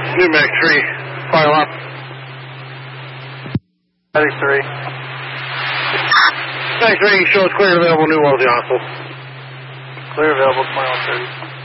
New Mac 3, file up. 93. Mac 3 shows clear available, New Wellesley Hospital. Clear available, 2130.